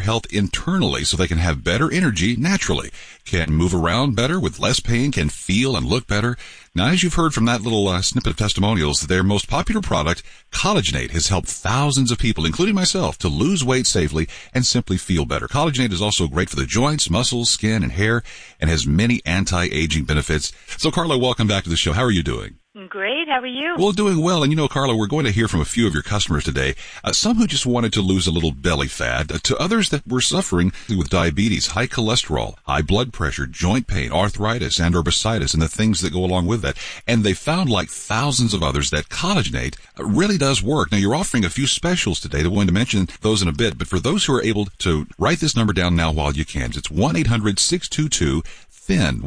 health internally so they can have better energy naturally, can move around better with less pain, can feel and look better. Now, as you've heard from that little snippet of testimonials, their most popular product, Collagenate, has helped thousands of people, including myself, to lose weight safely and simply feel better. Collagenate is also great for the joints, muscles, skin, and hair, and has many anti-aging benefits. So, Carla, welcome back to the show. How are you doing? Great. How are you? Well, doing well. And, Carla, we're going to hear from a few of your customers today, some who just wanted to lose a little belly fat, to others that were suffering with diabetes, high cholesterol, high blood pressure, joint pain, arthritis, and or bursitis, and the things that go along with that. And they found, like thousands of others, that Collagenate really does work. Now, you're offering a few specials today. I'm going to mention those in a bit. But for those who are able to write this number down now while you can, it's 1-800-622 THIN,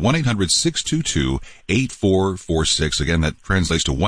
1-800-622-8446. Again, that translates to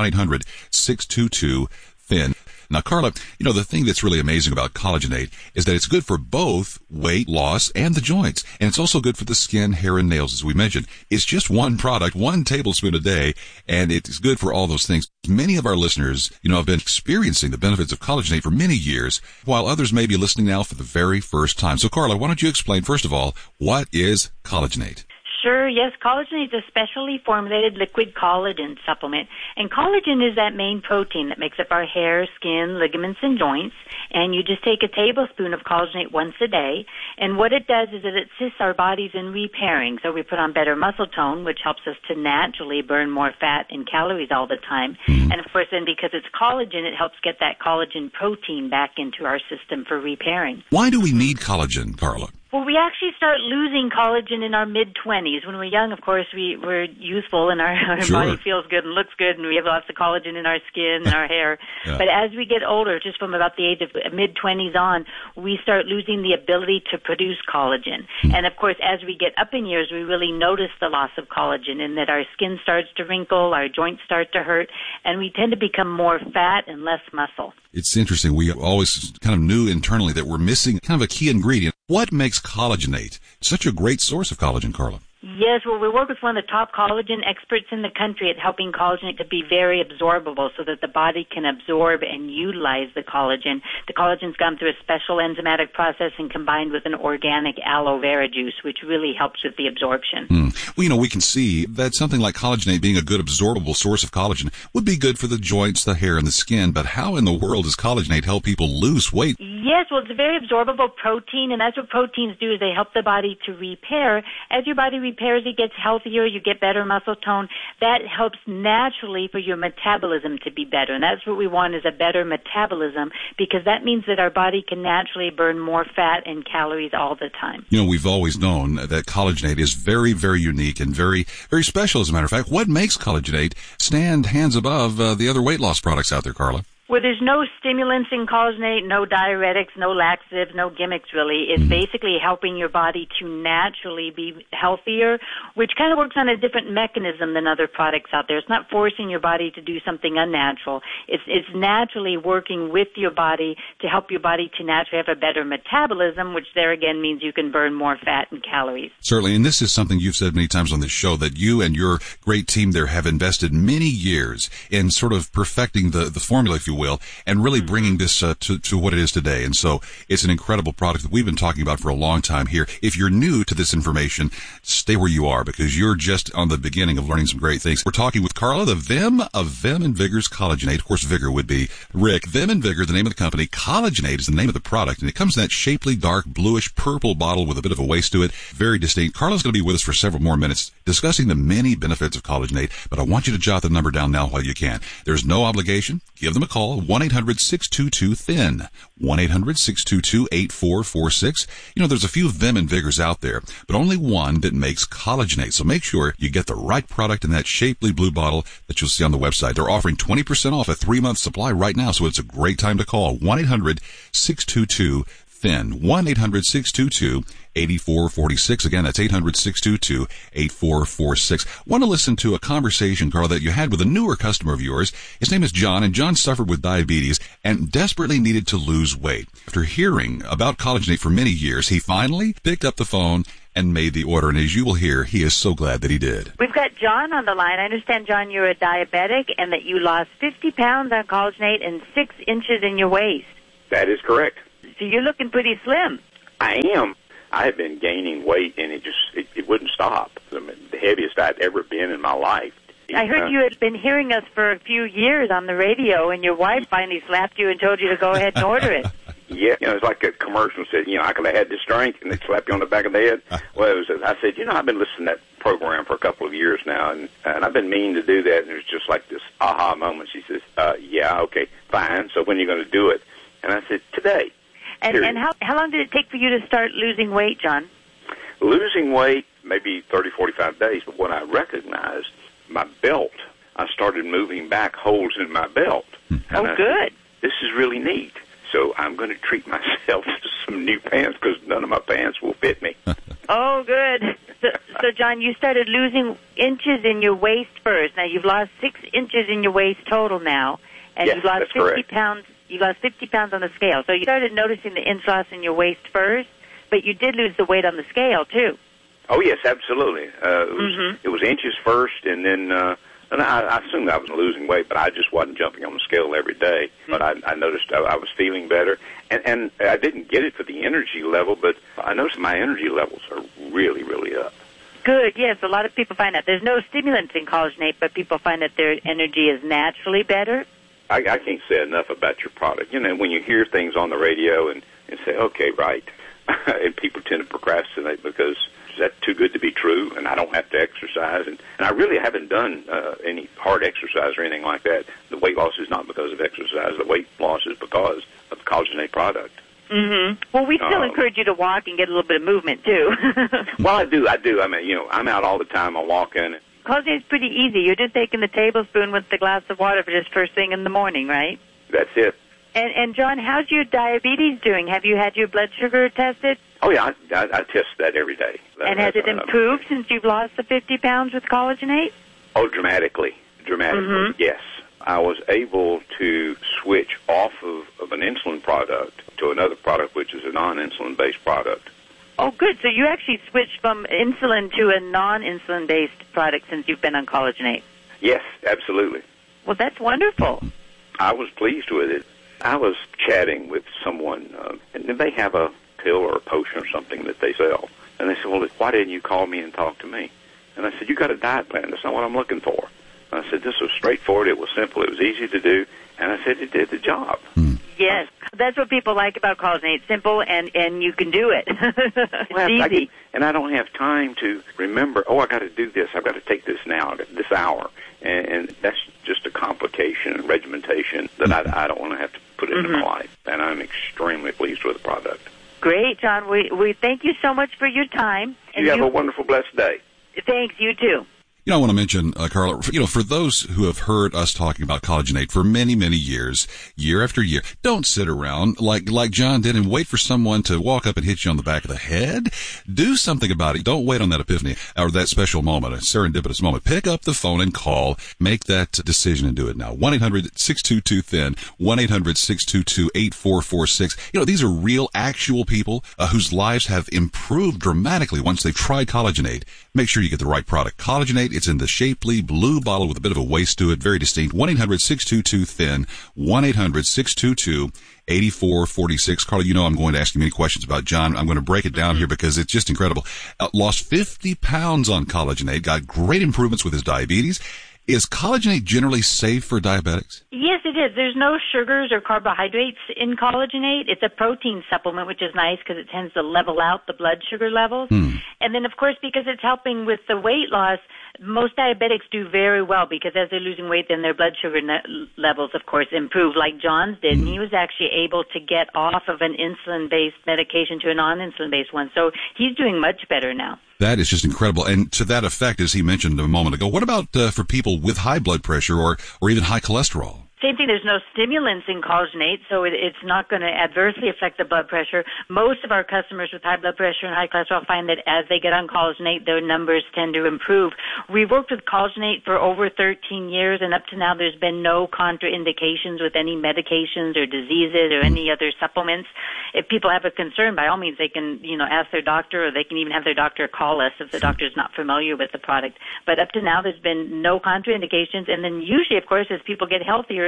1-800-622-THIN. Now, Carla, the thing that's really amazing about Collagenate is that it's good for both weight loss and the joints. And it's also good for the skin, hair, and nails, as we mentioned. It's just one product, 1 tablespoon a day, and it's good for all those things. Many of our listeners, have been experiencing the benefits of Collagenate for many years, while others may be listening now for the very first time. So, Carla, why don't you explain, first of all, what is Collagenate? Sure, yes. Collagen is a specially formulated liquid collagen supplement. And collagen is that main protein that makes up our hair, skin, ligaments, and joints. And you just take a tablespoon of collagenate once a day. And what it does is it assists our bodies in repairing. So we put on better muscle tone, which helps us to naturally burn more fat and calories all the time. And, of course, then because it's collagen, it helps get that collagen protein back into our system for repairing. Why do we need collagen, Carla? Well, we actually start losing collagen in our mid-20s. When we're young, of course, we're youthful and our body feels good and looks good, and we have lots of collagen in our skin and our hair. Yeah. But as we get older, just from about the age of mid-20s on, we start losing the ability to produce collagen. And, of course, as we get up in years, we really notice the loss of collagen in that our skin starts to wrinkle, our joints start to hurt, and we tend to become more fat and less muscle. It's interesting. We always kind of knew internally that we're missing kind of a key ingredient. What makes Collagenate such a great source of collagen, Carla? Yes, well, we work with one of the top collagen experts in the country at helping collagen to be very absorbable so that the body can absorb and utilize the collagen. The collagen's gone through a special enzymatic process and combined with an organic aloe vera juice, which really helps with the absorption. Well, we can see that something like Collagenate being a good absorbable source of collagen would be good for the joints, the hair, and the skin. But how in the world does Collagenate help people lose weight? Yes, well, it's a very absorbable protein, and that's what proteins do is they help the body to repair. As your body repairs, it gets healthier, you get better muscle tone. That helps naturally for your metabolism to be better, and that's what we want is a better metabolism because that means that our body can naturally burn more fat and calories all the time. We've always known that Collagenate is very, very unique and very, very special, as a matter of fact. What makes Collagenate stand hands above the other weight loss products out there, Carla? Well, there's no stimulants in collagenate, no diuretics, no laxatives, no gimmicks really. It's basically helping your body to naturally be healthier, which kind of works on a different mechanism than other products out there. It's not forcing your body to do something unnatural. It's naturally working with your body to help your body to naturally have a better metabolism, which there again means you can burn more fat and calories. Certainly, and this is something you've said many times on this show, that you and your great team there have invested many years in sort of perfecting the formula, if you will, and really bringing this to what it is today. And so it's an incredible product that we've been talking about for a long time here. If you're new to this information, stay where you are because you're just on the beginning of learning some great things. We're talking with Carla, the Vim of Vim and Vigor's Collagenate. Of course, Vigor would be Rick. Vim and Vigor, the name of the company. Collagenate is the name of the product, and it comes in that shapely, dark, bluish, purple bottle with a bit of a waist to it. Very distinct. Carla's going to be with us for several more minutes discussing the many benefits of Collagenate, but I want you to jot the number down now while you can. There's no obligation. Give them a call, 1-800-622-THIN, 1-800-622-8446. There's a few Vim and Vigors out there, but only one that makes Collagenate. So make sure you get the right product in that shapely blue bottle that you'll see on the website. They're offering 20% off a 3-month supply right now, so it's a great time to call, 1-800-622-THIN, 1-800-622-8446. Again, that's 800-622-8446. Want to listen to a conversation, Carl, that you had with a newer customer of yours. His name is John, and John suffered with diabetes and desperately needed to lose weight. After hearing about Collagenate for many years, he finally picked up the phone and made the order. And as you will hear, he is so glad that he did. We've got John on the line. I understand, John, you're a diabetic and that you lost 50 pounds on Collagenate and 6 inches in your waist. That is correct. So you're looking pretty slim. I am. I have been gaining weight, and it wouldn't stop. I mean, the heaviest I'd ever been in my life. I heard you had been hearing us for a few years on the radio, and your wife finally slapped you and told you to go ahead and order it. Yeah, it's like a commercial said, I could have had this drink, and they slap you on the back of the head. Well, I said, I've been listening to that program for a couple of years now, and I've been meaning to do that, and it was just like this aha moment. She says, yeah, okay, fine, so when are you going to do it? And I said, today. And how long did it take for you to start losing weight, John? Losing weight, maybe 30, 45 days, but what I recognized, my belt, I started moving back holes in my belt. Oh, good. This is really neat. So I'm going to treat myself to some new pants because none of my pants will fit me. Oh, good. So, John, you started losing inches in your waist first. Now, you've lost 6 inches in your waist total now, and yes, you've lost 50 correct. pounds. You lost 50 pounds on the scale. So you started noticing the inch loss in your waist first, but you did lose the weight on the scale, too. Oh, yes, absolutely. It was inches first, and then and I assumed I was losing weight, but I just wasn't jumping on the scale every day. But I noticed I was feeling better, and I didn't get it for the energy level, but I noticed my energy levels are really, really up. Good, yes. A lot of people find that. There's no stimulants in Collagenate, but people find that their energy is naturally better. I can't say enough about your product. When you hear things on the radio and say, okay, right, and people tend to procrastinate because that's too good to be true, and I don't have to exercise. And I really haven't done any hard exercise or anything like that. The weight loss is not because of exercise. The weight loss is because of the Collagenate product. Mm-hmm. Well, we still encourage you to walk and get a little bit of movement, too. Well, I do. I mean, I'm out all the time. I'm walking. Collagenate's pretty easy. You're just taking the tablespoon with the glass of water for just first thing in the morning, right? That's it. And John, how's your diabetes doing? Have you had your blood sugar tested? Oh, yeah, I test that every day. And has it improved since you've lost the 50 pounds with Collagenate? Oh, dramatically, yes. I was able to switch off of an insulin product to another product, which is a non-insulin-based product. Oh, good. So you actually switched from insulin to a non-insulin-based product since you've been on Collagenate. Yes, absolutely. Well, that's wonderful. I was pleased with it. I was chatting with someone, and they have a pill or a potion or something that they sell. And they said, well, why didn't you call me and talk to me? And I said, you got a diet plan. That's not what I'm looking for. And I said, this was straightforward. It was simple. It was easy to do. And I said, it did the job. Yes, that's what people like about Collagenate. It's simple, and you can do it. It's easy. And I don't have time to remember, I got to do this. I've got to take this now, this hour. And that's just a complication and regimentation that I don't want to have to put into my life. And I'm extremely pleased with the product. Great, John. We thank you so much for your time. You have a wonderful, blessed day. Thanks, you too. I want to mention, Carla, for those who have heard us talking about Collagenate for many, many years, year after year, don't sit around like John did and wait for someone to walk up and hit you on the back of the head. Do something about it. Don't wait on that epiphany or that special moment, a serendipitous moment. Pick up the phone and call. Make that decision and do it now. 1-800-622-THIN, 1-800-622-8446. These are real, actual people whose lives have improved dramatically once they've tried Collagenate. Make sure you get the right product. Collagenate, it's in the shapely blue bottle with a bit of a waist to it, very distinct. 1-800-622-THIN, 1-800-622-8446. Carla, I'm going to ask you many questions about John. I'm going to break it down here because it's just incredible. Lost 50 pounds on Collagenate, got great improvements with his diabetes. Is Collagenate generally safe for diabetics? Yes, it is. There's no sugars or carbohydrates in Collagenate. It's a protein supplement, which is nice because it tends to level out the blood sugar levels. And then, of course, because it's helping with the weight loss, most diabetics do very well because as they're losing weight, then their blood sugar levels, of course, improve like John's did. And he was actually able to get off of an insulin-based medication to a non-insulin-based one. So he's doing much better now. That is just incredible. And to that effect, as he mentioned a moment ago, what about for people with high blood pressure or even high cholesterol? Same thing, there's no stimulants in Collagenate, so it's not going to adversely affect the blood pressure. Most of our customers with high blood pressure and high cholesterol find that as they get on Collagenate, their numbers tend to improve. We've worked with Collagenate for over 13 years, and up to now there's been no contraindications with any medications or diseases or any other supplements. If people have a concern, by all means, they can, ask their doctor, or they can even have their doctor call us if the doctor is not familiar with the product. But up to now, there's been no contraindications, and then usually, of course, as people get healthier,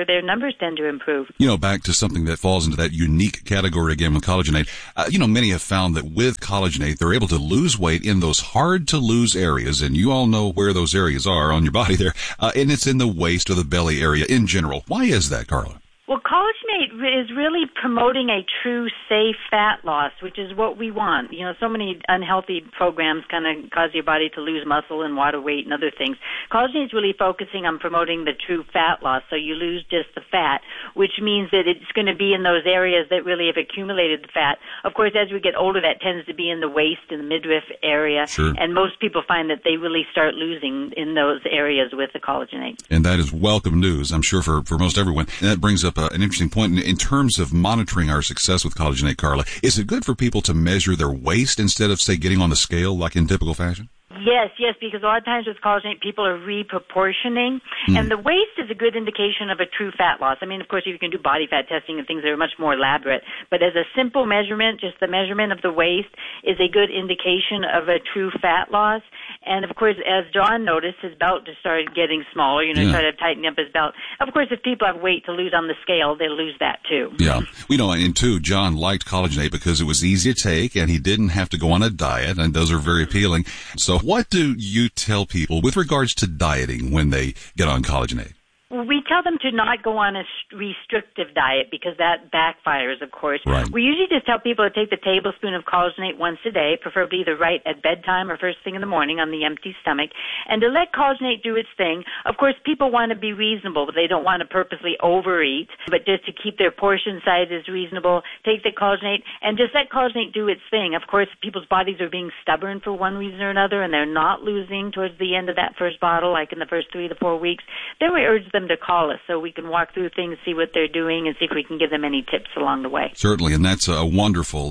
their numbers tend to improve. Back to something that falls into that unique category again with Collagenate. Many have found that with Collagenate, they're able to lose weight in those hard-to-lose areas, and you all know where those areas are on your body there, and it's in the waist or the belly area in general. Why is that, Carla? Well, Collagenate is really promoting a true, safe fat loss, which is what we want. So many unhealthy programs kind of cause your body to lose muscle and water weight and other things. Collagenate is really focusing on promoting the true fat loss, so you lose just the fat, which means that it's going to be in those areas that really have accumulated the fat. Of course, as we get older, that tends to be in the waist and the midriff area, sure. And most people find that they really start losing in those areas with the Collagenate. And that is welcome news, I'm sure, for most everyone. And that brings up an interesting point in terms of monitoring our success with Collagenate, Carla. Is it good for people to measure their waist instead of, say, getting on the scale like in typical fashion? Yes, because a lot of times with Collagenate, people are reproportioning, and the waist is a good indication of a true fat loss. I mean, of course, you can do body fat testing and things that are much more elaborate, but as a simple measurement, just the measurement of the waist is a good indication of a true fat loss. And, of course, as John noticed, his belt just started getting smaller, started tightening up his belt. Of course, if people have weight to lose on the scale, they'll lose that, too. Yeah. And, too, John liked Collagenate because it was easy to take, and he didn't have to go on a diet, and those are very appealing. So what do you tell people with regards to dieting when they get on Collagenate? We tell them to not go on a restrictive diet because that backfires, of course. Right. We usually just tell people to take the tablespoon of Collagenate once a day, preferably either right at bedtime or first thing in the morning on the empty stomach, and to let Collagenate do its thing. Of course, people want to be reasonable, but they don't want to purposely overeat, but just to keep their portion sizes reasonable, take the Collagenate and just let Collagenate do its thing. Of course, people's bodies are being stubborn for one reason or another, and they're not losing towards the end of that first bottle, like in the first 3 to 4 weeks. Then we urge them to call us so we can walk through things, see what they're doing, and see if we can give them any tips along the way. Certainly, and that's a wonderful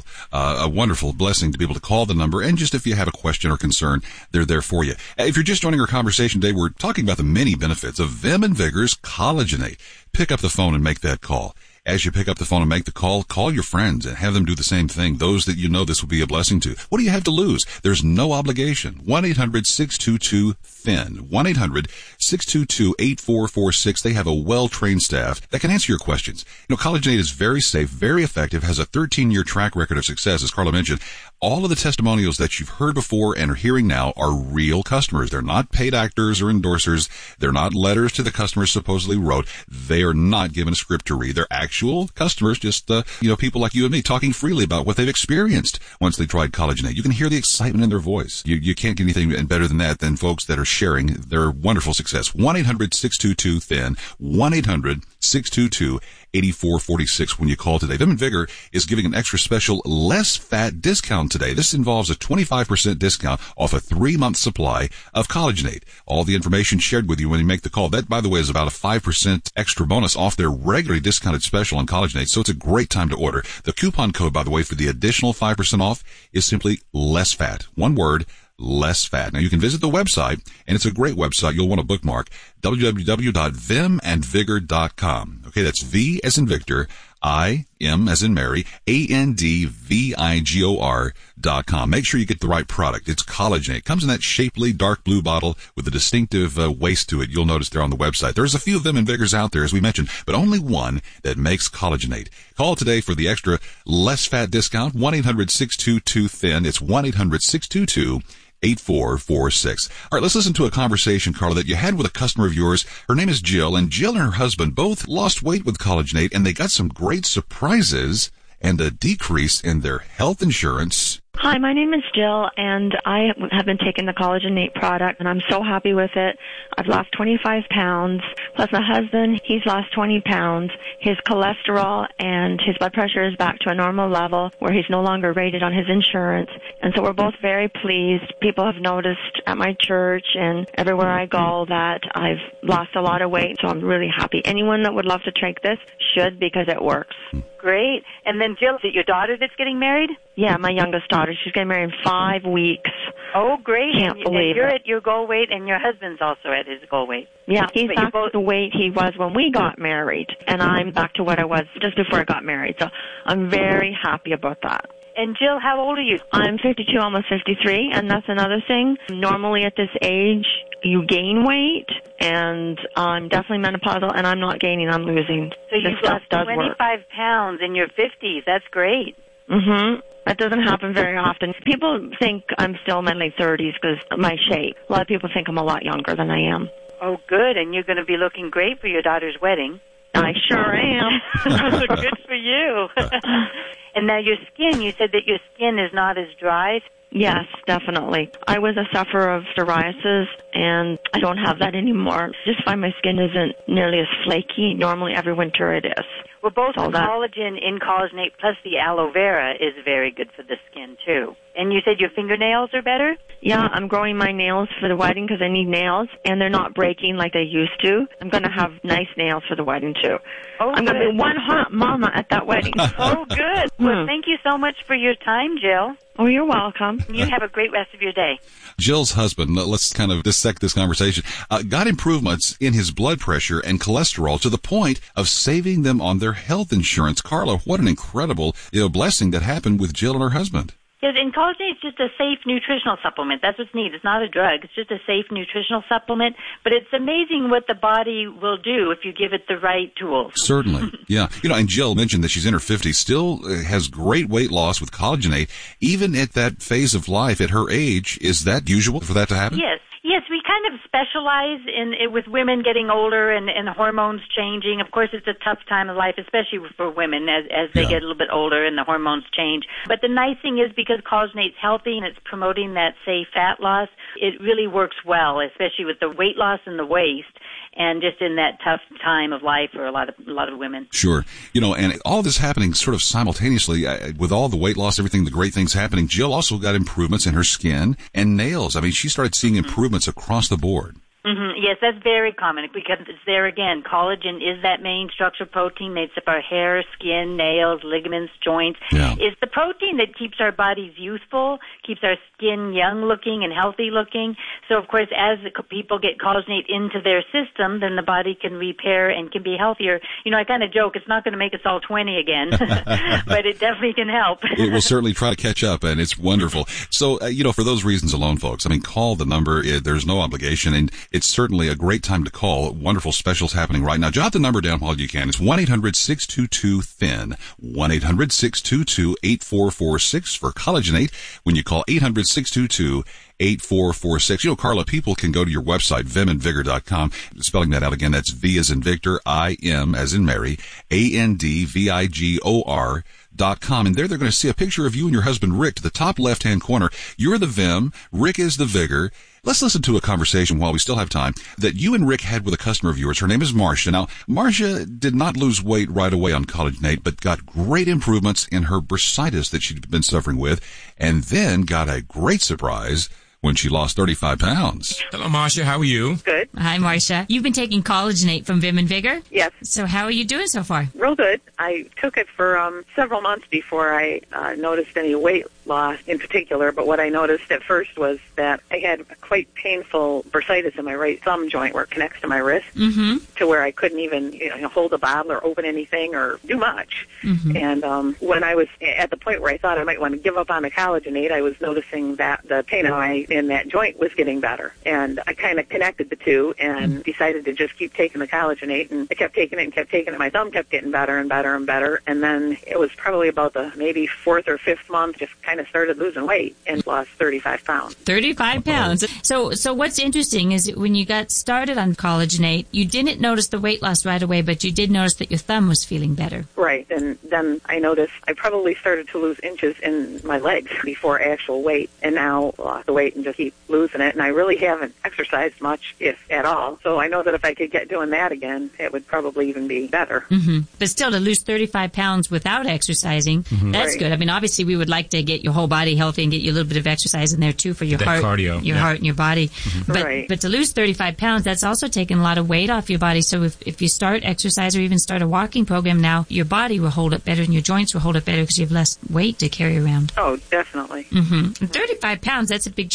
blessing to be able to call the number, and just if you have a question or concern, they're there for you. If you're just joining our conversation today, we're talking about the many benefits of Vim and Vigor's Collagenate. Pick up the phone and make that call. As you pick up the phone and make the call your friends and have them do the same thing, those that you know this will be a blessing to. What do you have to lose? There's no obligation. 1-800-622-THIN. 1-800-622-8446. They have a well-trained staff that can answer your questions. Collagenate is very safe, very effective, has a 13-year track record of success, as Carla mentioned. All of the testimonials that you've heard before and are hearing now are real customers. They're not paid actors or endorsers. They're not letters to the customers supposedly wrote. They are not given a script to read. They're actual customers, just, people like you and me talking freely about what they've experienced once they tried Collagenate. You can hear the excitement in their voice. You can't get anything better than that than folks that are sharing their wonderful success. 1-800-622-THIN. 1-800-622-8446 when you call today. Vim and Vigor is giving an extra special less fat discount today. This involves a 25% discount off a 3-month supply of Collagenate. All the information shared with you when you make the call. That, by the way, is about a 5% extra bonus off their regularly discounted special on Collagenate, so it's a great time to order. The coupon code, by the way, for the additional 5% off is simply less fat. One word, less fat. Now, you can visit the website, and it's a great website. You'll want to bookmark www.vimandvigor.com. Okay, that's V as in Victor, I, M as in Mary, ANDVIGOR.com. Make sure you get the right product. It's Collagenate. It comes in that shapely dark blue bottle with a distinctive waist to it. You'll notice there on the website. There's a few Vim and Vigors out there, as we mentioned, but only one that makes Collagenate. Call today for the extra less fat discount, 1-800-622-THIN. It's 1-800-622-8446. All right, let's listen to a conversation, Carla, that you had with a customer of yours. Her name is Jill, and Jill and her husband both lost weight with Collagenate, and they got some great surprises and a decrease in their health insurance. Hi, my name is Jill, and I have been taking the Collagenate product, and I'm so happy with it. I've lost 25 pounds, plus my husband, he's lost 20 pounds. His cholesterol and his blood pressure is back to a normal level where he's no longer rated on his insurance, and so we're both very pleased. People have noticed at my church and everywhere I go that I've lost a lot of weight, so I'm really happy. Anyone that would love to take this should, because it works. Great. And then, Jill, is it your daughter that's getting married? Yeah, my youngest daughter. She's getting married in 5 weeks. Oh, great. Can't believe you're it. at your goal weight, and your husband's also at his goal weight. Yeah, he's But back both- to the weight he was when we got married, and I'm back to what I was just before I got married. So I'm very happy about that. And Jill, how old are you? I'm 52, almost 53, and that's another thing. Normally at this age, you gain weight, and I'm definitely menopausal, and I'm not gaining, I'm losing. So you've lost 25 pounds in your 50s. That's great. Mm-hmm. That doesn't happen very often. People think I'm still in my late 30s because of my shape. A lot of people think I'm a lot younger than I am. Oh, good, and you're going to be looking great for your daughter's wedding. I sure am. Good for you. And now your skin, you said that your skin is not as dry. Yes, definitely. I was a sufferer of psoriasis, and I don't have that anymore. Just find my skin isn't nearly as flaky. Normally every winter it is. Well, both the collagen in Collagenate plus the aloe vera is very good for the skin, too. And you said your fingernails are better? Yeah, I'm growing my nails for the wedding because I need nails, and they're not breaking like they used to. I'm going to have nice nails for the wedding, too. Oh, I'm going to be one hot mama at that wedding. Oh, good. Well, thank you so much for your time, Jill. Oh, you're welcome. You have a great rest of your day. Jill's husband, let's kind of dissect this conversation, got improvements in his blood pressure and cholesterol to the point of saving them on their health insurance. Carla, what an incredible blessing that happened with Jill and her husband. Yes, and collagen is just a safe nutritional supplement. That's what's neat. It's not a drug. It's just a safe nutritional supplement. But it's amazing what the body will do if you give it the right tools. Certainly. Yeah. And Jill mentioned that she's in her 50s, still has great weight loss with Collagenate. Even at that phase of life, at her age, is that usual for that to happen? Yes. Yes, we kind of specialize in with women getting older and hormones changing. Of course, it's a tough time of life, especially for women as they get a little bit older and the hormones change. But the nice thing is because Collagenate's healthy and it's promoting that safe fat loss, it really works well, especially with the weight loss in the waist. And just in that tough time of life for a lot of women. Sure. And all this happening sort of simultaneously with all the weight loss, everything, the great things happening. Jill also got improvements in her skin and nails. I mean, she started seeing improvements across the board. Mm-hmm. Yes, that's very common because it's there again. Collagen is that main structural protein, makes up our hair, skin, nails, ligaments, joints. Yeah. It's the protein that keeps our bodies youthful, keeps our skin young looking and healthy looking. So, of course, as people get collagenate into their system, then the body can repair and can be healthier. I kind of joke, it's not going to make us all 20 again, but it definitely can help. It will certainly try to catch up, and it's wonderful. So, for those reasons alone, folks, call the number. There's no obligation, and it's certainly a great time to call. Wonderful specials happening right now. Jot the number down while you can. It's 1-800-622-THIN, 1-800-622-8446 for Collagenate. When you call 800-622-8446. Carla, people can go to your website, vimandvigor.com. Spelling that out again, that's V as in Victor, I-M as in Mary, ANDVIGOR.com. And there they're going to see a picture of you and your husband, Rick, to the top left-hand corner. You're the Vim, Rick is the Vigor. Let's listen to a conversation while we still have time that you and Rick had with a customer of yours. Her name is Marcia. Now, Marcia did not lose weight right away on Collagenate, but got great improvements in her bursitis that she'd been suffering with, and then got a great surprise when she lost 35 pounds. Hello, Marcia. How are you? Good. Hi, Marcia. You've been taking Collagenate from Vim and Vigor? Yes. So how are you doing so far? Real good. I took it for several months before I noticed any weight loss in particular, but what I noticed at first was that I had a quite painful bursitis in my right thumb joint where it connects to my wrist, to where I couldn't even hold a bottle or open anything or do much. And when I was at the point where I thought I might want to give up on the Collagenate, I was noticing that the pain in that joint was getting better. And I kind of connected the two and decided to just keep taking the Collagenate, and I kept taking it. My thumb kept getting better and better and better. And then it was probably about the maybe fourth or fifth month, just kind of started losing weight and lost 35 pounds. 35 pounds. So what's interesting is when you got started on Collagenate, you didn't notice the weight loss right away, but you did notice that your thumb was feeling better. Right. And then I noticed I probably started to lose inches in my legs before actual weight, and now lost the weight and just keep losing it. And I really haven't exercised much, if at all. So I know that if I could get doing that again, it would probably even be better. But still, to lose 35 pounds without exercising, that's Right. good. Obviously, we would like to get your whole body healthy and get you a little bit of exercise in there, too, for your heart, cardio. your heart and your body. Right. But to lose 35 pounds, that's also taking a lot of weight off your body. So if you start exercise or even start a walking program now, your body will hold up better and your joints will hold up better because you have less weight to carry around. Oh, definitely. 35 pounds, that's a big chunk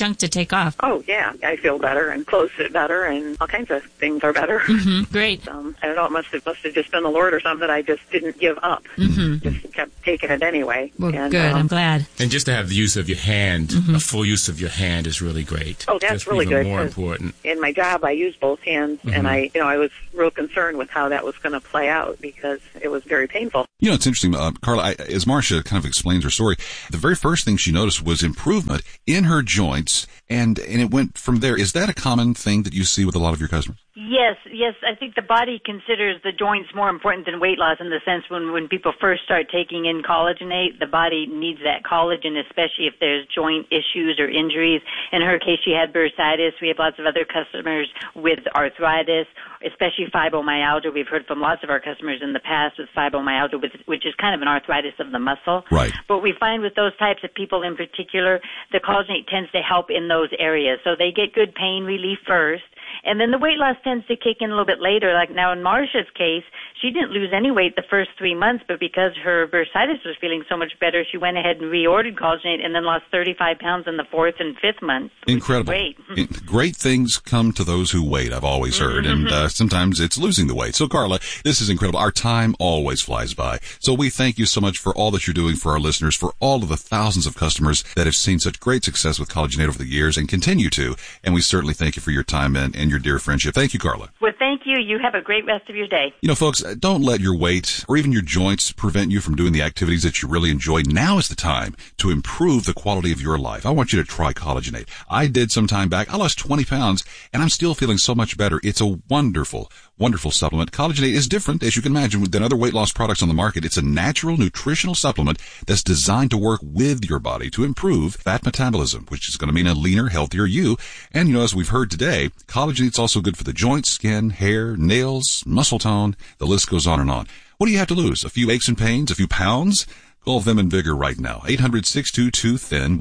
chunk to take off. Oh, yeah. I feel better and clothes fit better and all kinds of things are better. Mm-hmm. Great. I don't know. It must have just been the Lord or something that I just didn't give up. Mm-hmm. Just kept taking it anyway. Well, good. I'm glad. And just to have the use of your hand, a full use of your hand is really great. Oh, that's really even good. More important. In my job, I use both hands, and I was real concerned with how that was going to play out because it was very painful. You know, it's interesting, Carla, as Marcia kind of explains her story, the very first thing she noticed was improvement in her joints, and it went from there. Is that a common thing that you see with a lot of your customers? Yes. I think the body considers the joints more important than weight loss in the sense when people first start taking in collagenate, the body needs that collagen, especially if there's joint issues or injuries. In her case, she had bursitis. We have lots of other customers with arthritis, especially fibromyalgia. We've heard from lots of our customers in the past with fibromyalgia, which is kind of an arthritis of the muscle. Right. But we find with those types of people in particular, the collagenate tends to help in those areas. So they get good pain relief first. And then the weight loss tends to kick in a little bit later. Like now in Marcia's case, she didn't lose any weight the first 3 months, but because her bursitis was feeling so much better, she went ahead and reordered collagenate and then lost 35 pounds in the 4th and 5th months. Incredible. Great things come to those who wait, I've always heard, and sometimes it's losing the weight. So, Carla, this is incredible. Our time always flies by. So we thank you so much for all that you're doing for our listeners, for all of the thousands of customers that have seen such great success with collagenate over the years and continue to. And we certainly thank you for your time and your dear friendship. Thank you, Carla. Well, thank you. You have a great rest of your day. You know, folks, don't let your weight or even your joints prevent you from doing the activities that you really enjoy. Now is the time to improve the quality of your life. I want you to try collagenate. I did some time back. I lost 20 pounds, and I'm still feeling so much better. It's a wonderful, wonderful supplement. Collagenate is different, as you can imagine, than other weight loss products on the market. It's a natural nutritional supplement that's designed to work with your body to improve fat metabolism, which is going to mean a leaner, healthier you. And, you know, as we've heard today, collagenate's also good for the joints, skin, hair, nails, muscle tone. The list goes on and on. What do you have to lose? A few aches and pains? A few pounds? Call Vim and Vigor right now. 800-622-THIN,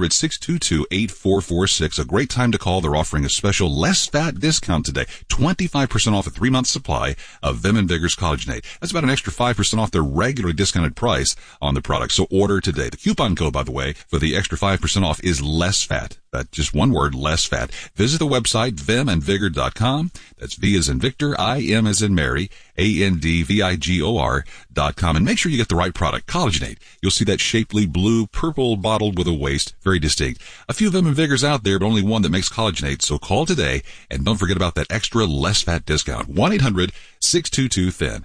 1-800-622-8446. A great time to call. They're offering a special less fat discount today. 25% off a 3-month supply of Vim and Vigor's collagenate. That's about an extra 5% off their regularly discounted price on the product. So order today. The coupon code, by the way, for the extra 5% off is less fat. That's just one word, less fat. Visit the website, vimandvigor.com. That's V as in Victor, I-M as in Mary, ANDVIGOR.com. And make sure you get the right product, collagenate. You'll see that shapely blue, purple bottle with a waist, very distinct. A few Vim and Vigors out there, but only one that makes collagenate. So call today, and don't forget about that extra less fat discount. 1-800-622-THIN,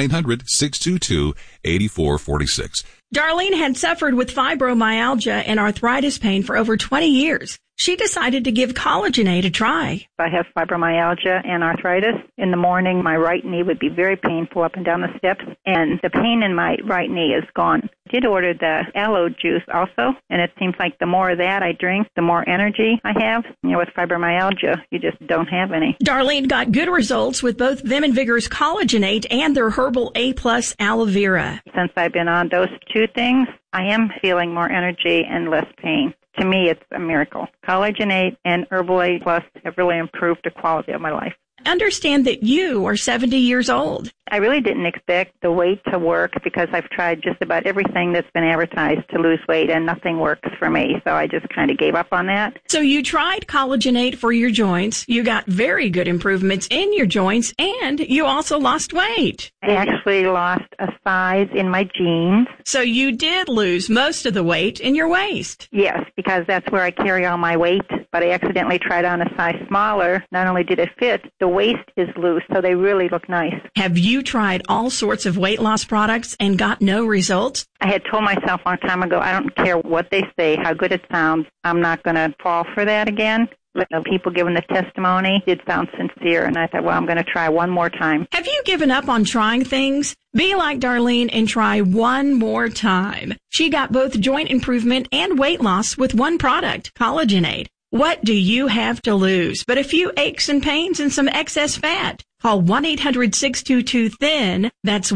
1-800-622-8446. Darlene had suffered with fibromyalgia and arthritis pain for over 20 years. She decided to give collagenate a try. I have fibromyalgia and arthritis. In the morning, my right knee would be very painful up and down the steps, and the pain in my right knee is gone. I did order the aloe juice also, and it seems like the more of that I drink, the more energy I have. You know, with fibromyalgia, you just don't have any. Darlene got good results with both Vim and Vigor's collagenate and their Herbal A+ aloe vera. Since I've been on those two things, I am feeling more energy and less pain. To me, it's a miracle. Collagenate and Herbal A+ have really improved the quality of my life. Understand that you are 70 years old. I really didn't expect the weight to work because I've tried just about everything that's been advertised to lose weight and nothing works for me. So I just kind of gave up on that. So you tried collagenate for your joints. You got very good improvements in your joints, and you also lost weight. I actually lost a size in my jeans. So you did lose most of the weight in your waist. Yes, because that's where I carry all my weight. But I accidentally tried on a size smaller. Not only did it fit, the waist is loose, so they really look nice. Have you tried all sorts of weight loss products and got no results? I had told myself a long time ago, I don't care what they say, how good it sounds. I'm not going to fall for that again. But the people giving the testimony did sound sincere, and I thought, well, I'm going to try one more time. Have you given up on trying things? Be like Darlene and try one more time. She got both joint improvement and weight loss with one product, collagenate. What do you have to lose but a few aches and pains and some excess fat? Call 1-800-622-THIN. That's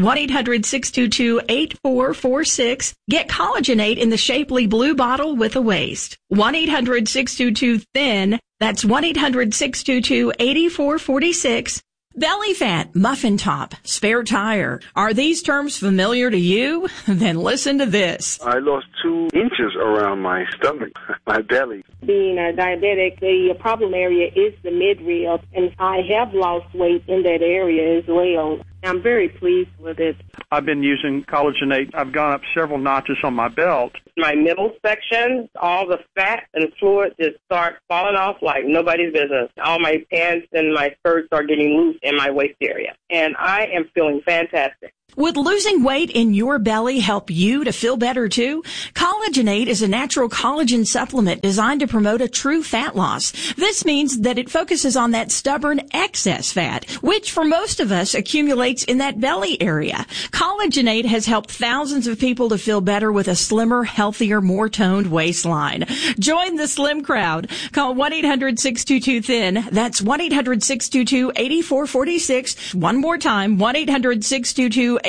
1-800-622-8446. Get collagenate in the shapely blue bottle with a waist. 1-800-622-THIN. That's 1-800-622-8446. Belly fat, muffin top, spare tire. Are these terms familiar to you? Then listen to this. I lost 2 inches around my stomach, my belly. Being a diabetic, the problem area is the midrib, and I have lost weight in that area as well. I'm very pleased with it. I've been using Collagenate. I've gone up several notches on my belt. My middle section, all the fat and fluid just start falling off like nobody's business. All my pants and my skirts are getting loose in my waist area, and I am feeling fantastic. Would losing weight in your belly help you to feel better too? Collagenate is a natural collagen supplement designed to promote a true fat loss. This means that it focuses on that stubborn excess fat, which for most of us accumulates in that belly area. Collagenate has helped thousands of people to feel better with a slimmer, healthier, more toned waistline. Join the slim crowd. Call 1-800-622-THIN. That's 1-800-622-8446. One more time, 1-800-622-8446.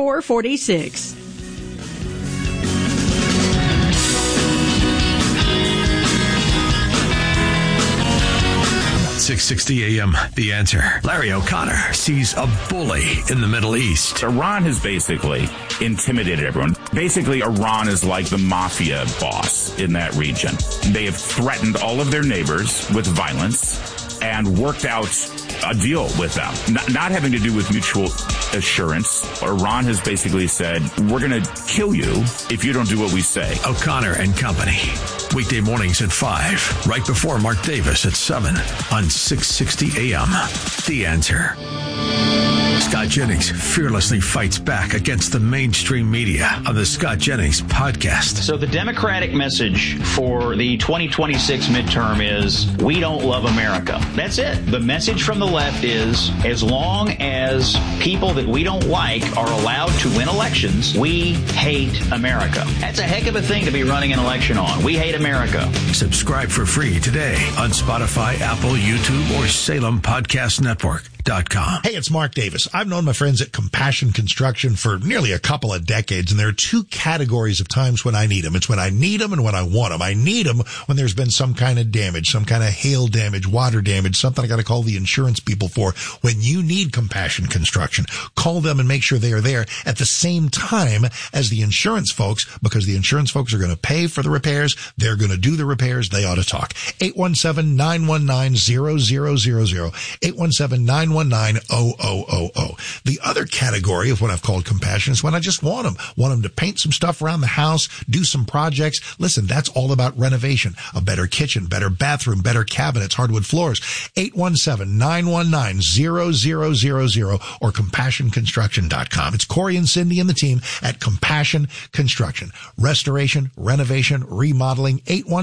660 AM, The Answer. Larry O'Connor sees a bully in the Middle East. Iran has basically intimidated everyone. Basically, Iran is like the mafia boss in that region. They have threatened all of their neighbors with violence and worked out a deal with them, not having to do with mutual assurance. Iran has basically said, we're going to kill you if you don't do what we say. O'Connor and Company. Weekday mornings at 5, right before Mark Davis at 7 on 660 AM. The Answer. Scott Jennings fearlessly fights back against the mainstream media on the Scott Jennings podcast. So the Democratic message for the 2026 midterm is, we don't love America. That's it. The message from the left is, as long as people that we don't like are allowed to win elections, we hate America. That's a heck of a thing to be running an election on. We hate America. Subscribe for free today on Spotify, Apple, YouTube, or SalemPodcastNetwork.com. Hey, it's Mark Davis. I've known my friends at Compassion Construction for nearly a couple of decades, and there are 2 categories of times when I need them. It's when I need them and when I want them. I need them when there's been some kind of damage, some kind of hail damage, water damage, something I got to call the insurance people for. When you need Compassion Construction, call them and make sure they are there at the same time as the insurance folks, because the insurance folks are going to pay for the repairs. They're going to do the repairs. They ought to talk. 817-919-0000. 817-919-0000. The other category of what I've called compassion is when I just want them to paint some stuff around the house, do some projects. Listen, that's all about renovation, a better kitchen, better bathroom, better cabinets, hardwood floors. 817-919-0000 or CompassionConstruction.com. It's Corey and Cindy and the team at Compassion Construction. Restoration, renovation, remodeling.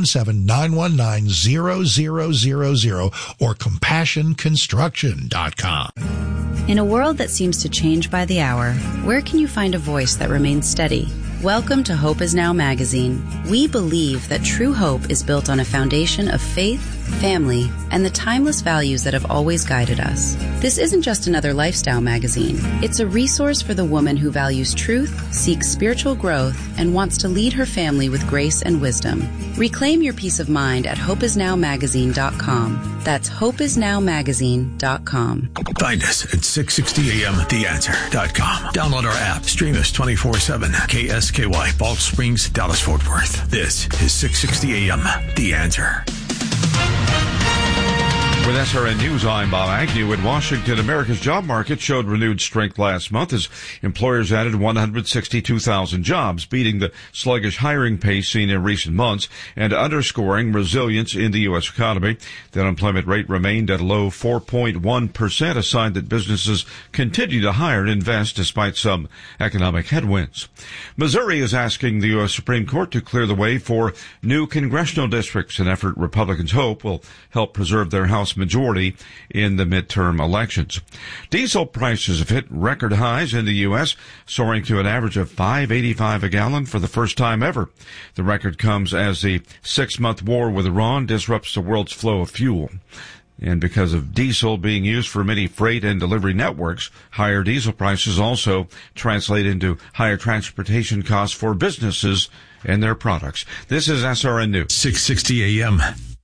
817-919-0000 or CompassionConstruction.com. In a world that seems to change by the hour, where can you find a voice that remains steady? Welcome to Hope Is Now magazine. We believe that true hope is built on a foundation of faith, family, and the timeless values that have always guided us. This isn't just another lifestyle magazine. It's a resource for the woman who values truth, seeks spiritual growth, and wants to lead her family with grace and wisdom. Reclaim your peace of mind at hopeisnowmagazine.com. That's hopeisnowmagazine.com. Find us at 660amtheanswer.com. Download our app. Stream us 24/7. KSKY, Balch Springs, Dallas, Fort Worth. This is 660 AM, The Answer. With SRN News, I'm Bob Agnew. In Washington, America's job market showed renewed strength last month as employers added 162,000 jobs, beating the sluggish hiring pace seen in recent months and underscoring resilience in the U.S. economy. The unemployment rate remained at a low 4.1%, a sign that businesses continue to hire and invest despite some economic headwinds. Missouri is asking the U.S. Supreme Court to clear the way for new congressional districts, an effort Republicans hope will help preserve their House majority in the midterm elections. Diesel prices have hit record highs in the U.S., soaring to an average of $5.85 a gallon for the first time ever. The record comes as the 6-month war with Iran disrupts the world's flow of fuel. And because of diesel being used for many freight and delivery networks, higher diesel prices also translate into higher transportation costs for businesses and their products. This is SRN News. 660 AM.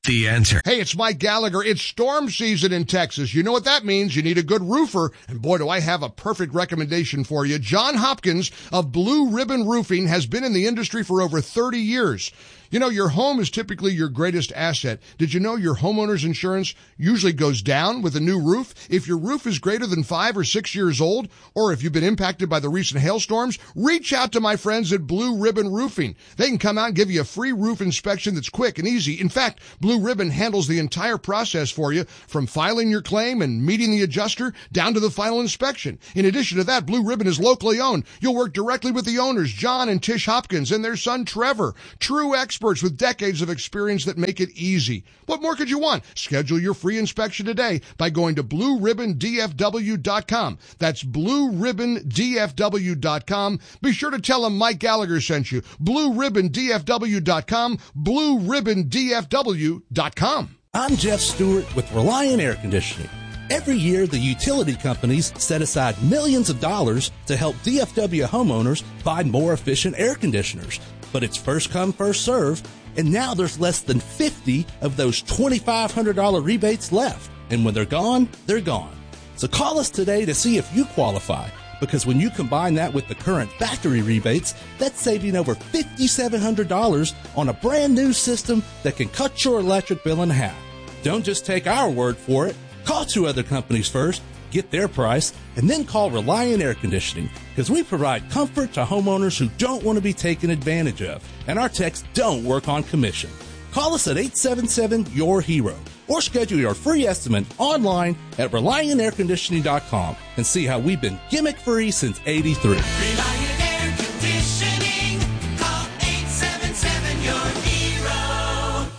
The Answer. Hey, it's Mike Gallagher. It's storm season in Texas. You know what that means. You need a good roofer. And boy, do I have a perfect recommendation for you. John Hopkins of Blue Ribbon Roofing has been in the industry for over 30 years. You know, your home is typically your greatest asset. Did you know your homeowner's insurance usually goes down with a new roof? If your roof is greater than 5 or 6 years old, or if you've been impacted by the recent hailstorms, reach out to my friends at Blue Ribbon Roofing. They can come out and give you a free roof inspection that's quick and easy. In fact, Blue Ribbon handles the entire process for you, from filing your claim and meeting the adjuster down to the final inspection. In addition to that, Blue Ribbon is locally owned. You'll work directly with the owners, John and Tish Hopkins, and their son Trevor. True experts with decades of experience that make it easy. What more could you want? Schedule your free inspection today by going to BlueRibbonDFW.com. That's BlueRibbonDFW.com. Be sure to tell them Mike Gallagher sent you. BlueRibbonDFW.com. BlueRibbonDFW.com. I'm Jeff Stewart with Reliant Air Conditioning. Every year, the utility companies set aside millions of dollars to help DFW homeowners buy more efficient air conditioners. But it's first come, first serve, and now there's less than 50 of those $2,500 rebates left. And when they're gone, they're gone. So call us today to see if you qualify, because when you combine that with the current factory rebates, that's saving over $5,700 on a brand new system that can cut your electric bill in half. Don't just take our word for it. Call 2 other companies first, get their price, and then call Reliant Air Conditioning, because we provide comfort to homeowners who don't want to be taken advantage of, and our techs don't work on commission. Call us at 877-YOUR-HERO or schedule your free estimate online at ReliantAirConditioning.com and see how we've been gimmick-free since '83. Reliant Air Conditioning. Call 877-YOUR-HERO.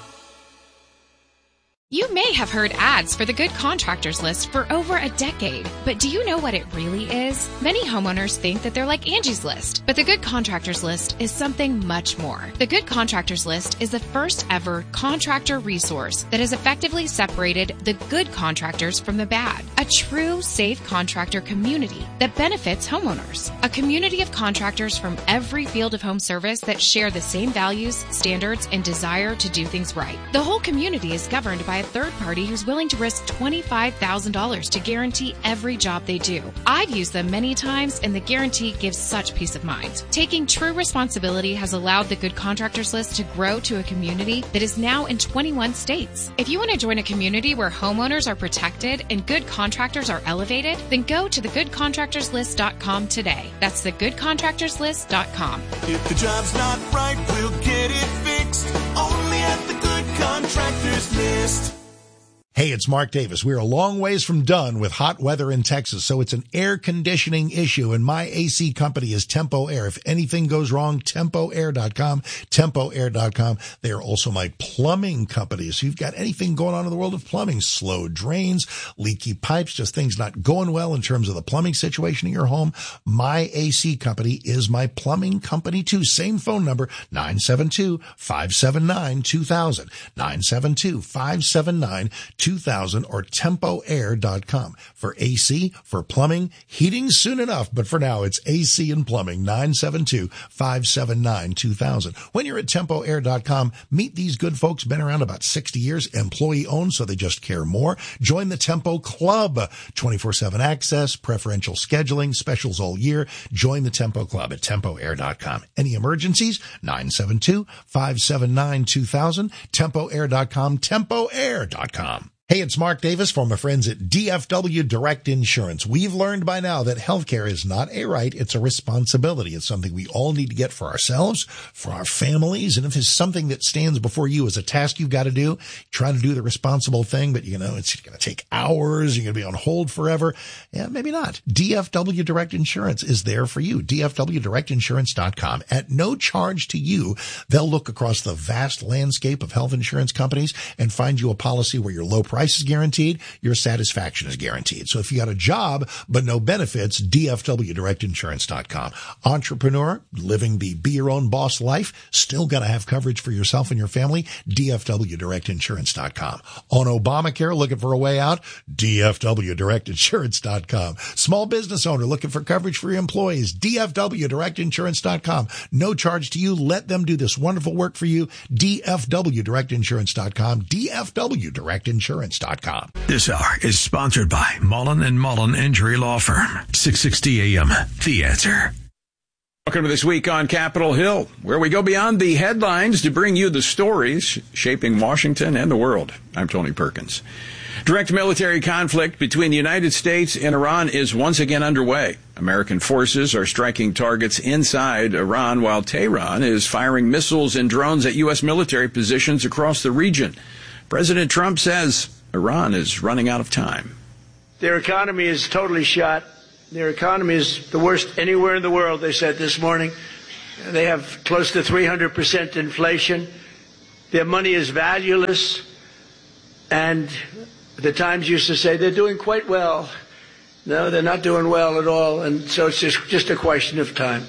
You may have heard ads for the Good Contractors List for over a decade, but do you know what it really is? Many homeowners think that they're like Angie's List, but the Good Contractors List is something much more. The Good Contractors List is the first ever contractor resource that has effectively separated the good contractors from the bad. A true safe contractor community that benefits homeowners. A community of contractors from every field of home service that share the same values, standards, and desire to do things right. The whole community is governed by a third party who's willing to risk $25,000 to guarantee every job they do. I've used them many times, and the guarantee gives such peace of mind. Taking true responsibility has allowed the Good Contractors List to grow to a community that is now in 21 states. If you want to join a community where homeowners are protected and good contractors are elevated, then go to thegoodcontractorslist.com today. That's thegoodcontractorslist.com. If the job's not right, we'll get it fixed. Only at the Good Contractors List. Hey, it's Mark Davis. We're a long ways from done with hot weather in Texas, so it's an air conditioning issue, and my AC company is Tempo Air. If anything goes wrong, TempoAir.com, TempoAir.com. They are also my plumbing company. So you've got anything going on in the world of plumbing, slow drains, leaky pipes, just things not going well in terms of the plumbing situation in your home, my AC company is my plumbing company too. Same phone number, 972-579-2000, 972-579-2000, or TempoAir.com for AC, for plumbing, heating soon enough. But for now, it's AC and plumbing, 972-579-2000. When you're at TempoAir.com, meet these good folks, been around about 60 years, employee owned, so they just care more. Join the Tempo Club, 24/7 access, preferential scheduling, specials all year. Join the Tempo Club at TempoAir.com. Any emergencies? 972-579-2000, TempoAir.com, TempoAir.com. Hey, it's Mark Davis from my friends at DFW Direct Insurance. We've learned by now that healthcare is not a right, it's a responsibility. It's something we all need to get for ourselves, for our families, and if it's something that stands before you as a task you've got to do, try to do the responsible thing, but it's going to take hours, you're going to be on hold forever. Yeah, maybe not. DFW Direct Insurance is there for you. DFWDirectInsurance.com. At no charge to you, they'll look across the vast landscape of health insurance companies and find you a policy where your low price price is guaranteed, your satisfaction is guaranteed. So if you got a job but no benefits, DFWDirectInsurance.com. Entrepreneur, living the be your own boss life, still got to have coverage for yourself and your family, DFWDirectInsurance.com. On Obamacare, looking for a way out, DFWDirectInsurance.com. Small business owner looking for coverage for your employees, DFWDirectInsurance.com. No charge to you. Let them do this wonderful work for you, DFWDirectInsurance.com, DFWDirectInsurance.com. This hour is sponsored by Mullen & Mullen Injury Law Firm. 660 AM, The Answer. Welcome to This Week on Capitol Hill, where we go beyond the headlines to bring you the stories shaping Washington and the world. I'm Tony Perkins. Direct military conflict between the United States and Iran is once again underway. American forces are striking targets inside Iran, while Tehran is firing missiles and drones at U.S. military positions across the region. President Trump says Iran is running out of time. Their economy is totally shot. Their economy is the worst anywhere in the world, they said this morning. They have close to 300% inflation. Their money is valueless. And the Times used to say they're doing quite well. No, they're not doing well at all. And so it's just a question of time.